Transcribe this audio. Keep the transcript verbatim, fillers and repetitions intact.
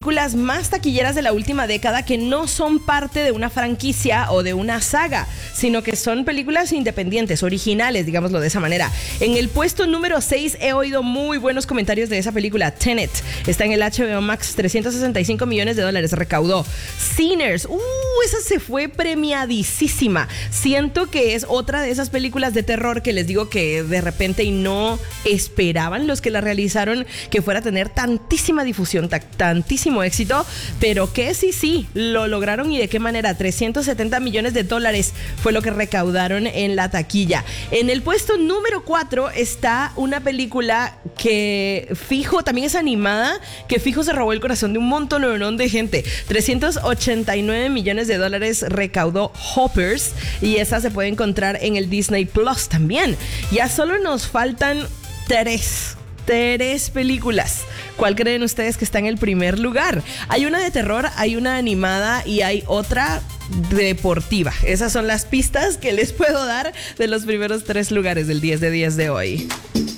películas más taquilleras de la última década que no son parte de una franquicia o de una saga, sino que son películas independientes, originales, digámoslo de esa manera. En el puesto número seis he oído muy buenos comentarios de esa película. Tenet está en el H B O Max, trescientos sesenta y cinco millones de dólares recaudó. Sinners, uh, esa se fue premiadísima. Siento que es otra de esas películas de terror que les digo que de repente y no esperaban los que la realizaron que fuera a tener tantísima difusión, t- tantísimo éxito, pero que sí, sí, lo lograron. ¿Y de qué manera? trescientos setenta millones de dólares fue lo que recaudaron en la taquilla. En el puesto número cuatro está una película que fijo, también es animada, que fijo se robó el corazón de un montón de gente. trescientos ochenta y nueve millones de dólares recaudó Hoppers, y esa se puede encontrar en el Disney Plus también. Ya solo nos faltan tres. Tres películas. ¿Cuál creen ustedes que está en el primer lugar? Hay una de terror, hay una animada y hay otra deportiva. Esas son las pistas que les puedo dar de los primeros tres lugares del diez de diez de hoy.